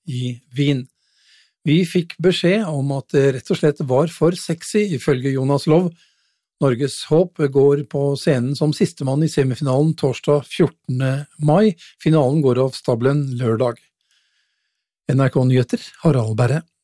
i Wien. Vi fikk beskjed om at det rett og slett var for sexy, ifølge Jonas Lov. Norges håp går på scenen som sistemann i semifinalen torsdag 14. mai. Finalen går av stabelen lørdag. NRK Nyheter, Harald Berre.